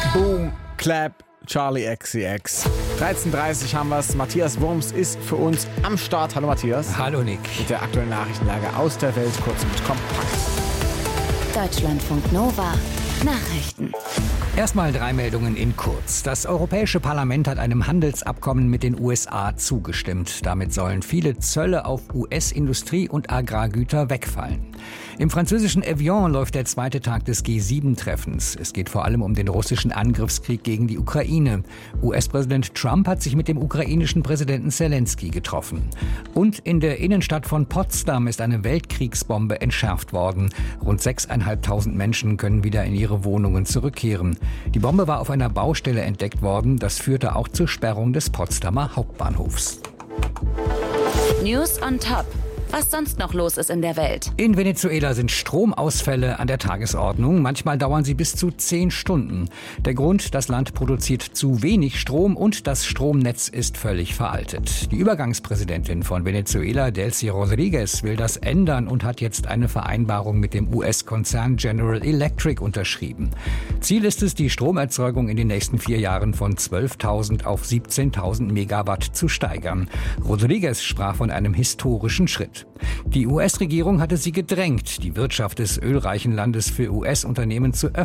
Boom, Clap, Charlie XCX. 13.30 haben wir's. Matthias Wurms ist für uns am Start. Hallo Matthias. Hallo Nick. Mit der aktuellen Nachrichtenlage aus der Welt, kurz und kompakt. Deutschlandfunk Nova. Nachrichten. Erstmal 3 Meldungen in kurz. Das Europäische Parlament hat einem Handelsabkommen mit den USA zugestimmt. Damit sollen viele Zölle auf US-Industrie- und Agrargüter wegfallen. Im französischen Evian läuft der zweite Tag des G7-Treffens. Es geht vor allem um den russischen Angriffskrieg gegen die Ukraine. US-Präsident Trump hat sich mit dem ukrainischen Präsidenten Zelensky getroffen. Und in der Innenstadt von Potsdam ist eine Weltkriegsbombe entschärft worden. Rund 6.500 Menschen können wieder in ihre Wohnungen zurückkehren. Die Bombe war auf einer Baustelle entdeckt worden. Das führte auch zur Sperrung des Potsdamer Hauptbahnhofs. News on Top. Was sonst noch los ist in der Welt. In Venezuela sind Stromausfälle an der Tagesordnung. Manchmal dauern sie bis zu 10 Stunden. Der Grund: das Land produziert zu wenig Strom und das Stromnetz ist völlig veraltet. Die Übergangspräsidentin von Venezuela, Delcy Rodriguez, will das ändern und hat jetzt eine Vereinbarung mit dem US-Konzern General Electric unterschrieben. Ziel ist es, die Stromerzeugung in den nächsten 4 Jahren von 12.000 auf 17.000 Megawatt zu steigern. Rodriguez sprach von einem historischen Schritt. Die US-Regierung hatte sie gedrängt, die Wirtschaft des ölreichen Landes für US-Unternehmen zu öffnen.